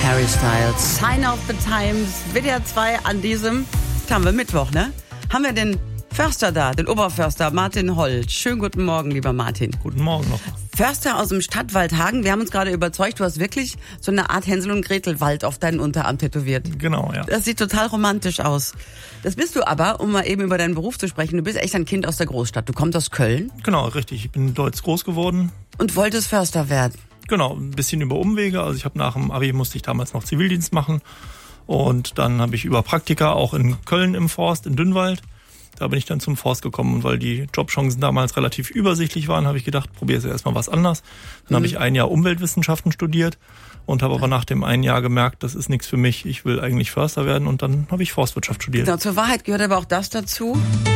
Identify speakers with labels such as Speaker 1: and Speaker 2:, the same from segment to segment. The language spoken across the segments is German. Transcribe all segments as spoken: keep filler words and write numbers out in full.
Speaker 1: Harry Styles, Sign of the Times, W D R zwei an diesem, haben wir Mittwoch, ne? Haben wir den Förster da, den Oberförster Martin Holt. Schönen guten Morgen, lieber Martin.
Speaker 2: Guten Morgen noch.
Speaker 1: Förster aus dem Stadtwald Hagen. Wir haben uns gerade überzeugt, du hast wirklich so eine Art Hänsel und Gretel Wald auf deinen Unterarm tätowiert.
Speaker 2: Genau, ja.
Speaker 1: Das sieht total romantisch aus. Das bist du aber, um mal eben über deinen Beruf zu sprechen, du bist echt ein Kind aus der Großstadt. Du kommst aus Köln.
Speaker 2: Genau, richtig. Ich bin in Deutz groß geworden.
Speaker 1: Und wolltest Förster werden.
Speaker 2: Genau, ein bisschen über Umwege. Also ich habe nach dem Abi musste ich damals noch Zivildienst machen. Und dann habe ich über Praktika auch in Köln im Forst, in Dünnwald. Da bin ich dann zum Forst gekommen und weil die Jobchancen damals relativ übersichtlich waren, habe ich gedacht, probier's erstmal was anderes. Dann mhm. habe ich ein Jahr Umweltwissenschaften studiert und habe aber nach dem einen Jahr gemerkt, das ist nichts für mich, ich will eigentlich Förster werden und dann habe ich Forstwirtschaft studiert.
Speaker 1: Genau, zur Wahrheit gehört aber auch das dazu.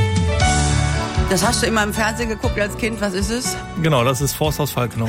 Speaker 1: Das hast du immer im Fernsehen geguckt als Kind, was ist es?
Speaker 2: Genau, das ist Forsthaus Falkenau.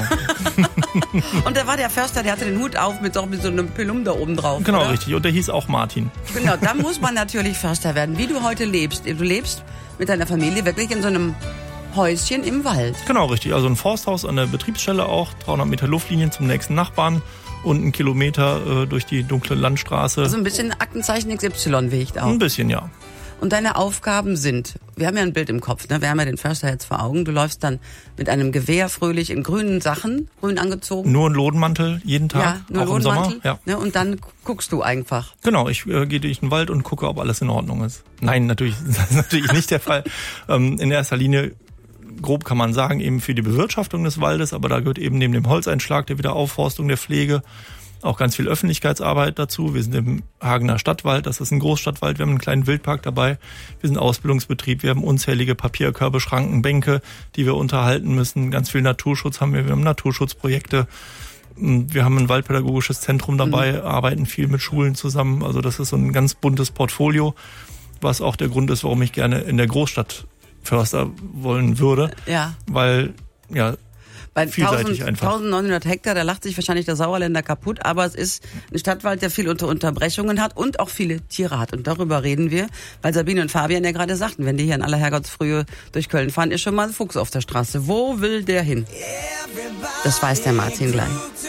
Speaker 1: Und da war der Förster, der hatte den Hut auf mit, doch mit so einem Pelum da oben drauf.
Speaker 2: Genau,
Speaker 1: oder?
Speaker 2: richtig. Und der hieß auch Martin.
Speaker 1: Genau, da muss man natürlich Förster werden. Wie du heute lebst. Du lebst mit deiner Familie wirklich in so einem Häuschen im Wald.
Speaker 2: Genau, richtig. Also ein Forsthaus an der Betriebsstelle auch, dreihundert Meter Luftlinien zum nächsten Nachbarn und einen Kilometer äh, durch die dunkle Landstraße.
Speaker 1: Also ein bisschen Aktenzeichen X Y-Weg auch.
Speaker 2: Ein bisschen, ja.
Speaker 1: Und deine Aufgaben sind, wir haben ja ein Bild im Kopf, ne? Wir haben ja den Förster jetzt vor Augen. Du läufst dann mit einem Gewehr fröhlich in grünen Sachen, grün angezogen.
Speaker 2: Nur ein Lodenmantel jeden Tag,
Speaker 1: ja, nur
Speaker 2: auch im Sommer.
Speaker 1: Ja. Ne? Und dann guckst du einfach.
Speaker 2: Genau, ich äh, gehe durch den Wald und gucke, ob alles in Ordnung ist. Nein, natürlich, das ist natürlich nicht der Fall. Ähm, in erster Linie, grob kann man sagen, eben für die Bewirtschaftung des Waldes, aber da gehört eben neben dem Holzeinschlag, der Wiederaufforstung, der Pflege, auch ganz viel Öffentlichkeitsarbeit dazu. Wir sind im Hagener Stadtwald, das ist ein Großstadtwald, wir haben einen kleinen Wildpark dabei. Wir sind Ausbildungsbetrieb, wir haben unzählige Papierkörbe, Schranken, Bänke, die wir unterhalten müssen. Ganz viel Naturschutz haben wir, wir haben Naturschutzprojekte. Wir haben ein waldpädagogisches Zentrum dabei, mhm. arbeiten viel mit Schulen zusammen. Also das ist so ein ganz buntes Portfolio, was auch der Grund ist, warum ich gerne in der Großstadt Förster wollen würde.
Speaker 1: Ja.
Speaker 2: Weil, ja,
Speaker 1: Bei eintausendneunhundert Hektar, da lacht sich wahrscheinlich der Sauerländer kaputt, aber es ist ein Stadtwald, der viel unter Unterbrechungen hat und auch viele Tiere hat. Und darüber reden wir, weil Sabine und Fabian ja gerade sagten, wenn die hier in aller Herrgottsfrühe durch Köln fahren, ist schon mal ein Fuchs auf der Straße. Wo will der hin? Das weiß der Martin gleich.